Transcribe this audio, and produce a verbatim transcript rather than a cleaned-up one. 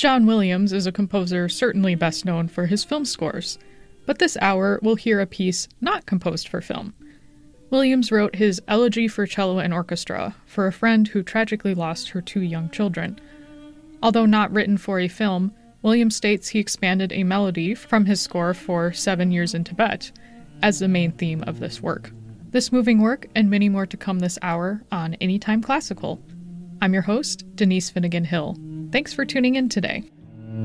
John Williams is a composer certainly best known for his film scores, but this hour we'll hear a piece not composed for film. Williams wrote his Elegy for Cello and Orchestra for a friend who tragically lost her two young children. Although not written for a film, Williams states he expanded a melody from his score for Seven Years in Tibet as the main theme of this work. This moving work and many more to come this hour on Anytime Classical. I'm your host, Denise Finnegan Hill. Thanks for tuning in today.